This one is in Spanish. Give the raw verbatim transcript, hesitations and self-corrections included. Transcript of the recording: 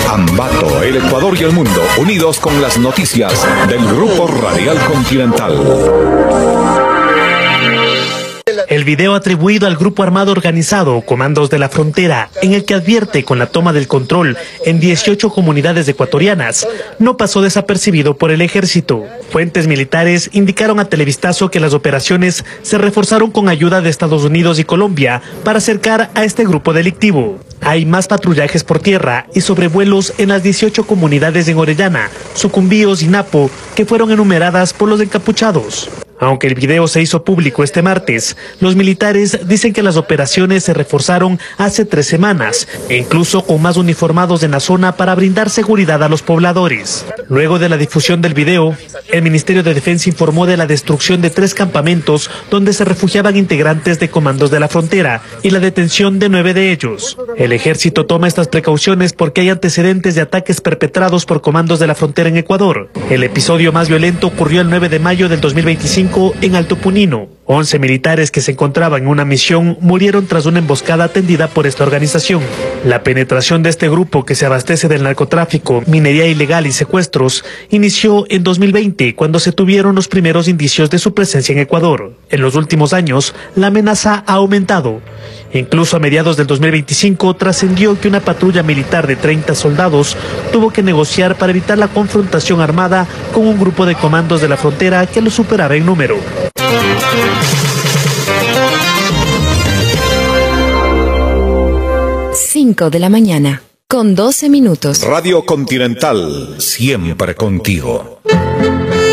Ambato, el Ecuador y el mundo, unidos con las noticias del Grupo Radial Continental. El video atribuido al grupo armado organizado Comandos de la Frontera, en el que advierte con la toma del control en dieciocho comunidades ecuatorianas, no pasó desapercibido por el ejército. Fuentes militares indicaron a Televistazo que las operaciones se reforzaron con ayuda de Estados Unidos y Colombia para acercar a este grupo delictivo. Hay más patrullajes por tierra y sobrevuelos en las dieciocho comunidades en Orellana, Sucumbíos y Napo, que fueron enumeradas por los encapuchados. Aunque el video se hizo público este martes, los militares dicen que las operaciones se reforzaron hace tres semanas, e incluso con más uniformados en la zona para brindar seguridad a los pobladores. Luego de la difusión del video, el Ministerio de Defensa informó de la destrucción de tres campamentos donde se refugiaban integrantes de Comandos de la Frontera y la detención de nueve de ellos. El ejército toma estas precauciones porque hay antecedentes de ataques perpetrados por Comandos de la Frontera en Ecuador. El episodio más violento ocurrió el nueve de mayo del dos mil veinticinco en Alto Punino. once militares que se encontraban en una misión murieron tras una emboscada tendida por esta organización. La penetración de este grupo, que se abastece del narcotráfico, minería ilegal y secuestros, inició en dos mil veinte, cuando se tuvieron los primeros indicios de su presencia en Ecuador. En los últimos años, la amenaza ha aumentado. Incluso a mediados del dos mil veinticinco trascendió que una patrulla militar de treinta soldados tuvo que negociar para evitar la confrontación armada con un grupo de Comandos de la Frontera que lo superaba en número. cinco de la mañana, con doce minutos. Radio Continental, siempre contigo.